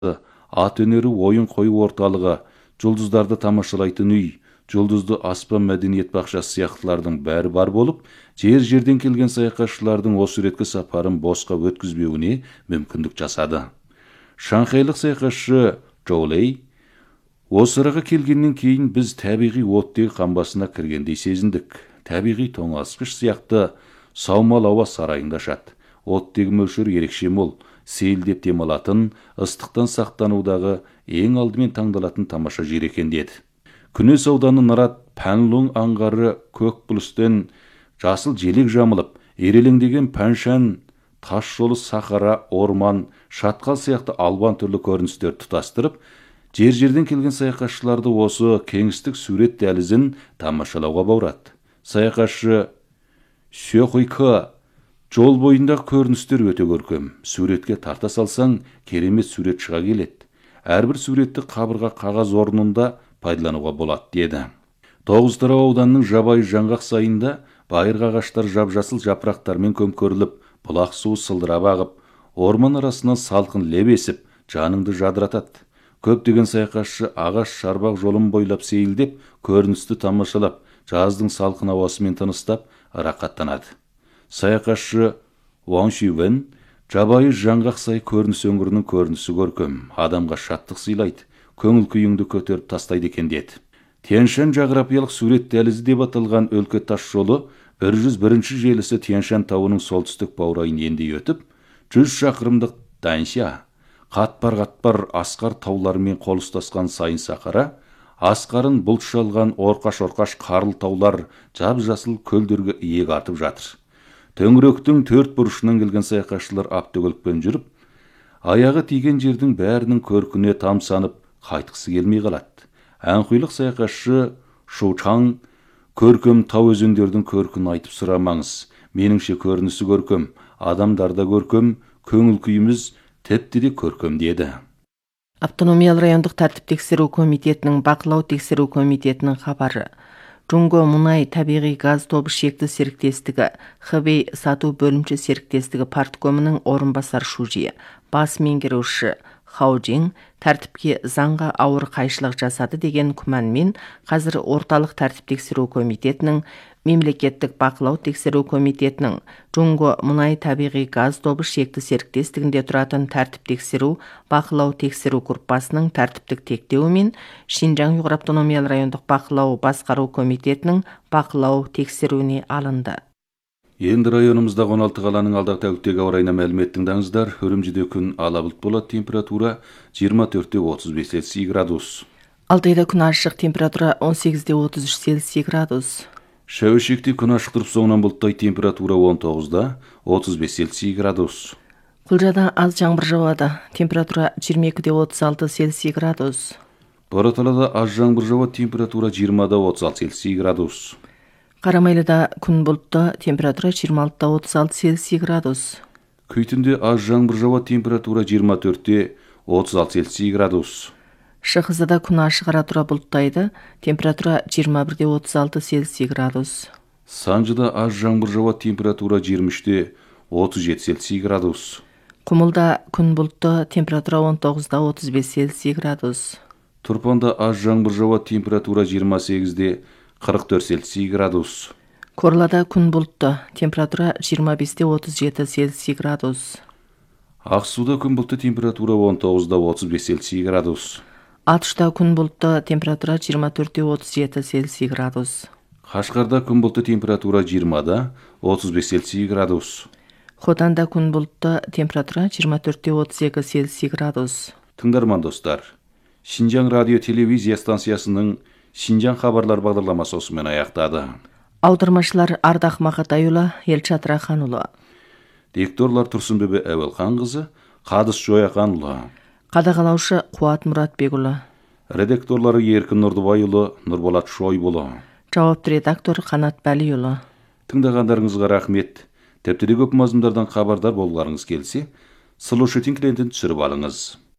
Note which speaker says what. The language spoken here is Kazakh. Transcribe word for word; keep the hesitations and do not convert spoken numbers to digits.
Speaker 1: ат өнері ойын қою орталығы, жұлдыздарды тамашалайтын үй, жұлдызды аспан мәдениет бақшасы сияқтылардың бәрі бар болып, жер-жерден келген саяхатшылардың осы реткі сапарын босқа өткізбеуіне мүмкіндік жасады. Шанхайлық саяхатшы Джоу Лэй: осы араға келгеннен кейін біз табиғи оттегі қамбасына кіргендей сезіндік. Табиғи тоңазытқыш сияқты саумал ауа сарайында жат. Оттегі мөлшері ерекше мол, сейілдеп демалатын, ыстықтан сақтанудағы ең алдымен таңдалатын тамаша жер екен деді. Күнес ауданы Нарат Пәнлұң аңғары көк бұлыстен жасыл желек жамылып, ерелеңдеген Пәншан тас жолы сахара, орман, шатқал сияқты алуан түрлі көріністер тұтастырып, жер-жерден келген саяхатшыларды осы кеңістік сурет дәлізін тамашалауға баурады. Саяхатшы Сюхуйкі: жол бойындағы көріністер өте көркем. Суретке тарта салсаң, керемет сурет шыға келеді. Әрбір суретті қабырға қағаз орнында пайдалануға болады деді. Тоғызтарау ауданының жабайы жаңғақ сайында байырғы ағаштар жап-жасыл жапырақтармен көмкеріліп, бұлақ суы сылдырап ағып, орман арасынан салқын леп есіп, жаныңды жадыратады. Көптеген саяхатшы ағаш шарбақ жолын бойлап сейілдеп, көріністі тамашалап, жаздың салқын ауасымен тыныстап, рақаттанады. Саяхатшы Уаң Шювен: жабайы жаңғақ сай көрініс өңірінің көрінісі көркем, адамға шаттық сыйлайды, көңіл күйіңді көтеріп тастайды екен деді. Тянь-Шань жағрапиялық сурет дәлізі деп аталған өлке тас жолы бір жүз бірінші желісі Тянь-Шань тауының солтүстік баурайын енді өтіп, жүз шақырымдық Данься, қатпар-қатпар асқар тауларымен қол ұстасқан сайын сахара, асқарын бұлт шалған орқаш-орқаш қарлы таулар жап-жасыл көлдерге иек артып жатыр. Төңіректің төрт бұрышынан келген саяхатшылар аптөгілікпен жүріп, аяғы тиген жердің бәрінің көркіне тамсанып, қайтқысы келмей қалады. Әнқұйлық саяхатшы Шу Чаң: көркем тау өзендердің көркін айтып сұрамаңыз. Меніңше көрінісі көркем, адамдарда көркем, көңіл күйіміз тіпті де көркем деді.
Speaker 2: Автономиялы райондық тәртіп тексеру комитетінің бақылау тексеру комитетінің хабары. Джунго мұнай табиғи газ тобы шекті серіктестігі, Хэбэй сату бөлімші серіктестігі парткомының орынбасар шужи, бас меңгеруші Хау Джин тәртіпке заңға ауыр қайшылық жасады деген күмәнмен қазір орталық тәртіп тексеру комитетінің, мемлекеттік бақылау тексеру комитетінің, Джунго мұнай табиғи газ тобы шекті серіктестігінде тұратын тәртіп тексеру бақылау тексеру группасының тәртіптік тектеуімен Шинжаң Ұйғыр автономиялы райондық бақылау басқару комитетінің бақылау тексеруіне алынды.
Speaker 1: Енді районымыздағы он алты қаланың алдағы тәуліктегі ауа райына мәлімет тыңдаңыздар. Үрімжіде күн ала бұлт болады, температура жиырма төрт те отыз бес Цельсий градус.
Speaker 2: Алтайда күн ашық, температура он сегіз де отыз үш Цельсий градус.
Speaker 1: Шәуешекте күн ашық тұрып, соңынан бұлттай, температура он тоғыз да отыз бес Цельсий градус.
Speaker 2: Құлжада аз жаңбыр жауады, температура жиырма екі де отыз алты Цельсий градус.
Speaker 1: Бораталада аз жаңбыр жауады, температура жиырма да отыз алты Цельсий градус.
Speaker 2: Қарамайлыда күн бұлтты, температура жиырма алты да отыз алты Цельсий градус.
Speaker 1: Күйтінде аз жаңбыр жауады, температура жиырма төрт те отыз алты Цельсий градус.
Speaker 2: Шығызда күн ашық, ара тұра бұлттайды, температура жиырма бір де отыз алты Цельсий градус.
Speaker 1: Санжыда аз жаңбыр жауады, температура жиырма үш те отыз жеті Цельсий градус.
Speaker 2: Құмылда күн бұлтты, температура он тоғыз да отыз бес Цельсий градус.
Speaker 1: Тұрпанда аз жаңбыр жауады, температура жиырма сегіз де қырық төрт Цельсий градус.
Speaker 2: Корлада күн бұлтты, температура жиырма бес те отыз жеті Цельсий градус.
Speaker 1: Ақсуда күн бұлтты, температура он тоғыз да отыз бес Цельсий градус.
Speaker 2: Атышта күн бұлтты, температура жиырма төрт те отыз жеті Цельсий градус.
Speaker 1: Қашқарда күн бұлтты, температура жиырма да отыз бес Цельсий градус.
Speaker 2: Хотанда күн бұлтты, температура жиырма төрт те отыз екі Цельсий градус.
Speaker 1: Тыңдарман достар, Шинжаң радио телевизия станциясының Шинжаң хабарлар бағдарламасы осымен аяқтады.
Speaker 2: Аудармашылар Ардақ Мақатайұлы, Елшат Раханұлы.
Speaker 1: Дикторлар Тұрсынбөбе Әуелханқызы, Қадыс Жояқанұлы.
Speaker 2: Қадағалаушы Қуат Мұратбекұлы.
Speaker 1: Редакторлары Еркін Нұрдыбайұлы, Нұрболат Шойбұлы.
Speaker 2: Жауапты редактор Қанат Бәлиұлы.
Speaker 1: Тыңдағандарыңызға рахмет. Тәптіде көп мазмұндардан хабардар болғарыңыз келсе, слушатель клиентін түсіріп алыңыз.